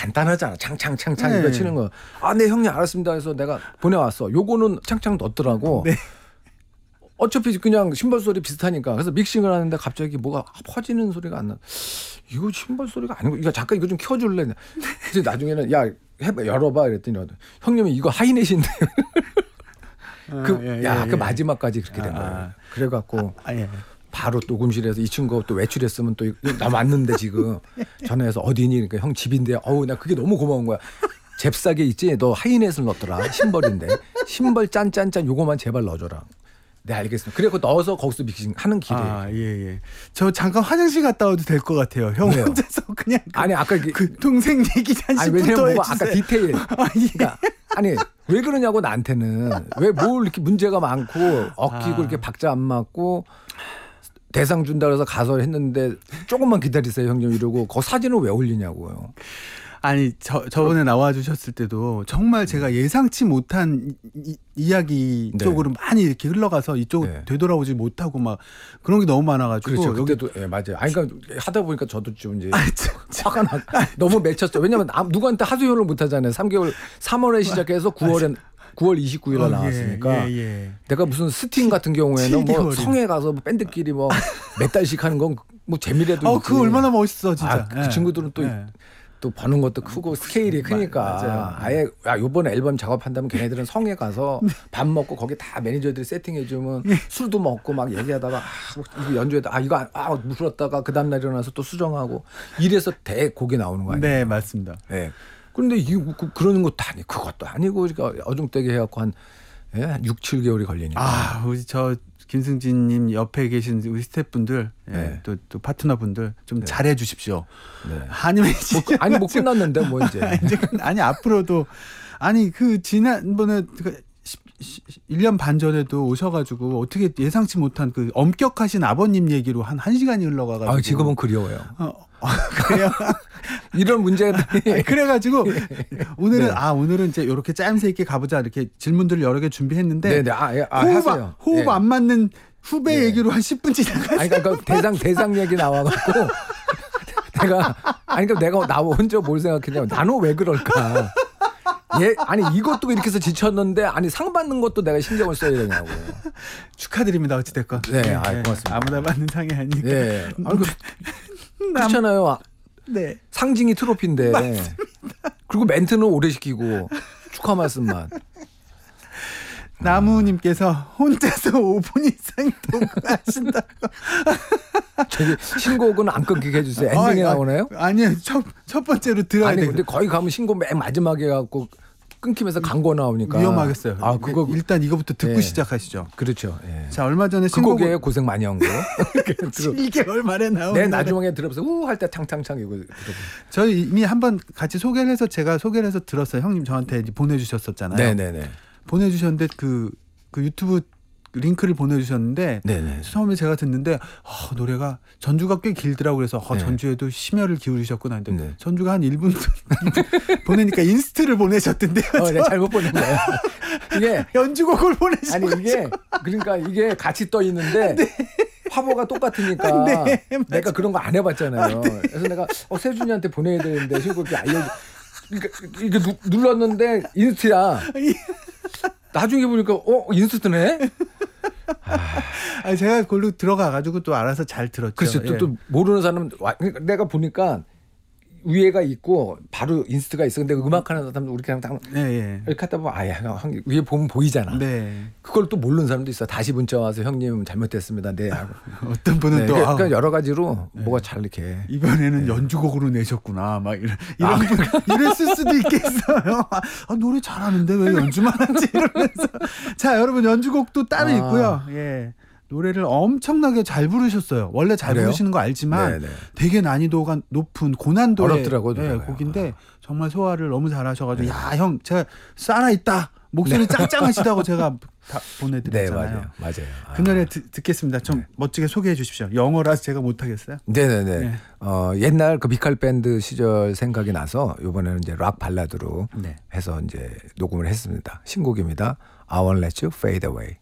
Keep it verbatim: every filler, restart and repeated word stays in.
간단하잖아. 창창창창 네. 이거 치는 거. 아, 네 형님 알았습니다. 해서 내가 보내왔어. 요거는 창창 넣었더라고. 네. 어차피 그냥 신발 소리 비슷하니까. 그래서 믹싱을 하는데 갑자기 뭐가 퍼지는 소리가 안 나. 이거 신발 소리가 아니고 이거 잠깐 이거 좀 켜줄래. 그래서 나중에는 야 해봐 열어봐 이랬더니 형님은 이거 하이넷인데. 아, 그, 예, 야, 예, 그 예. 마지막까지 그렇게 된 아, 거예요. 아. 그래갖고 아, 예. 바로 녹음실에서 이 친구 또 외출했으면 또 나 왔는데 지금 전화해서 어디니? 그러니까 형 집인데 어우 나 그게 너무 고마운 거야. 잽싸게 있지? 너 하이넷을 넣었더라. 신발인데 신발 짠짠짠 요거만 제발 넣어줘라. 네 알겠습니다. 그래고 넣어서 거기서 믹싱 하는 길에. 아, 예, 예. 저 잠깐 화장실 갔다 와도 될 것 같아요. 형 왜요? 혼자서 그냥 그, 아니 아까 그, 그 동생 얘기 한 아니 십 분 더 왜냐면 해주세요. 뭐 아까 디테일. 아, 예. 그러니까 아니 왜 그러냐고 나한테는 왜 뭘 이렇게 문제가 많고 엉키고 아. 이렇게 박자 안 맞고 대상 준다 그래서 가서 했는데 조금만 기다리세요 형님 이러고 그 사진을 왜 올리냐고요. 아니 저 저번에 나와 주셨을 때도 정말 제가 예상치 못한 이, 이야기 네. 쪽으로 많이 이렇게 흘러가서 이쪽 네. 되돌아오지 못하고 막 그런 게 너무 많아가지고 그렇죠. 여기 그때도 예, 맞아요. 아니 그러니까 하다 보니까 저도 좀 이제 아, 참, 화가 나. 너무 맺혔죠. 왜냐면 아, 누구한테 하소연을 못 하잖아요. 삼 개월 삼월에 시작해서 구월에 구월 이십구일에 어, 나왔으니까 예, 예, 예. 내가 무슨 스팅 같은 경우에는 뭐 칠 개월이나. 성에 가서 뭐 밴드끼리 뭐 몇 달씩 하는 건 뭐 재미라도 어, 있지. 그거 얼마나 멋있어 진짜. 아, 그 예. 친구들은 또 예. 또 버는 것도 크고 스케일이 크니까 맞아요. 아예 야 요번에 앨범 작업한다면 걔네들은 성에 가서 밥 먹고 거기 다 매니저들이 세팅해 주면 술도 먹고 막 얘기하다가 아, 이거 연주에다 아 이거 안- 아 물었다가 그 다음 날 일어나서 또 수정하고 이래서 대곡이 나오는 거 아니에요. 네, 맞습니다. 네. 그런데 이 그, 그러는 것도 아니 그것도 아니고 그러니까 어중되게 해갖고 한 예? 육, 칠 개월이 걸리니까. 아, 우리 저 김승진님 옆에 계신 우리 스태프분들, 예, 네. 또, 또 파트너분들 좀 네. 잘해 주십시오. 네. 아니면 뭐, 그- 아니 뭐 끝났는데 뭐 이제. 이제 아니 앞으로도 아니 그 지난번에 그 일 년 반 전에도 오셔가지고 어떻게 예상치 못한 그 엄격하신 아버님 얘기로 한 한 시간이 흘러가가지고. 아 지금은 그리워요. 어, 어, 그래요. 이런 문제들이 그래가지고 오늘은 네. 아 오늘은 이제 이렇게 짜임새 있게 가보자 이렇게 질문들을 여러 개 준비했는데 네네 아, 예, 아 호흡, 하세요. 호흡 예. 안 맞는 후배 네. 얘기로 한 십 분 지나갔어요. 아니 그러니까 대상 대상 얘기 나와갖고 내가 아니 그러니까 내가 나 혼자 뭘 생각했냐면 나는 왜 그럴까. 예 아니 이것도 이렇게 해서 지쳤는데 아니 상 받는 것도 내가 신경을 써야 되냐고. 축하드립니다. 어찌됐건. 네, 아, 고맙습니다. 아무나 받는 상이 아니니까. 예 아니 그, 그렇잖아요. 아, 네. 상징이 트로피인데 그리고 멘트는 오래 시키고 축하 말씀만. 나무님께서 혼자서 오 분 이상 녹음하신다고. 저기 신곡은 안 끊기게 해주세요. 엔딩에 아, 나오나요? 아니요. 첫, 첫 번째로 들어야 아니 돼. 근데 거기 가면 신곡 맨 마지막에 갖고 끊기면서 광고 나오니까 위험하겠어요. 아 그거 일단 이거부터 듣고 예. 시작하시죠. 그렇죠. 예. 자, 얼마 전에 그 곡에 신곡을 고생 많이 한 거. 칠 개월 만에 나온 내 노래. 나중에 들어보세요. 우할 때 탕탕탕 이거 들어보세요. 저희 이미 한번 같이 소개를 해서 제가 소개를 해서 들었어요. 형님 저한테 이제 보내주셨었잖아요. 네네네. 보내주셨는데 그, 그 유튜브 링크를 보내주셨는데 네네. 처음에 제가 듣는데 어, 노래가 전주가 꽤 길더라고 그래서 어, 네. 전주에도 심혈을 기울이셨구나 했는데 네. 전주가 한 일 분 보내니까 인스트를 보내셨던데요. 어, 내가 잘못 보낸 거야. 이게 연주곡을 보내신 아니 이게 그러니까 이게 같이 떠 있는데 화보가 똑같으니까 네, 내가 그런 거 안 해봤잖아요. 그래서 내가 어, 세준이한테 보내야 되는데 신곡 이렇게 알려. 그러니까 이게 누, 눌렀는데 인스트야. 나중에 보니까 어 인스트네. 아, 제가 그걸로 들어가가지고 또 알아서 잘 들었죠. 그렇죠. 또, 예. 또 모르는 사람 와, 그러니까 내가 보니까 위에가 있고 바로 인스트가 있어. 근데 음악하는 사람도 우리 그냥 딱 예, 예. 이렇게 하다 보면 아야 형, 위에 보면 보이잖아. 네. 그걸 또 모르는 사람도 있어. 다시 문자 와서 형님 잘못됐습니다. 네 하고. 어떤 분은 네, 또 그러니까 아, 그러니까 여러 가지로 뭐가 잘 이렇게. 이번에는 연주곡으로 내셨구나. 막 이런, 이런 분, 이랬을 수도 있겠어요. 아, 노래 잘하는데 왜 연주만 하지? 이러면서. 자, 여러분 연주곡도 따로 아. 있고요. 예. 노래를 엄청나게 잘 부르셨어요. 원래 잘 그래요? 부르시는 거 알지만 네네. 되게 난이도가 높은 고난도의 어렵더라고요, 예, 노래가요. 곡인데 정말 소화를 너무 잘하셔가지고 야, 형 제가 살아있다. 목소리 짱짱하시다고 제가 다 네 보내드렸잖아요. 맞아요. 맞아요. 아. 그 노래 듣, 듣겠습니다. 좀 네. 멋지게 소개해 주십시오. 영어라서 제가 못하겠어요. 네네네. 네. 어, 옛날 그 미칼 밴드 시절 생각이 나서 이번에는 이제 락 발라드로 네. 해서 이제 녹음을 했습니다. 신곡입니다. I won't let you fade away.